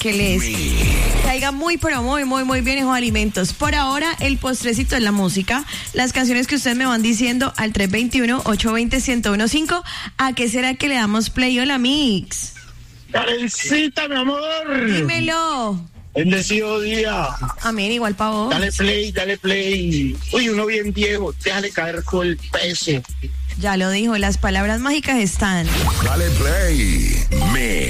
que les caiga muy, pero muy, muy, muy bien esos alimentos. Por ahora, el postrecito es la música. Las canciones que ustedes me van diciendo al 321-820-1015. ¿A qué será que le damos play? Hola, Mix. Karencita, mi amor. Dímelo. Bendecido día. Amén, igual para vos. Dale play. Uy, uno bien viejo, déjale caer todo el peso. Ya lo dijo, las palabras mágicas están. Dale play, Mix.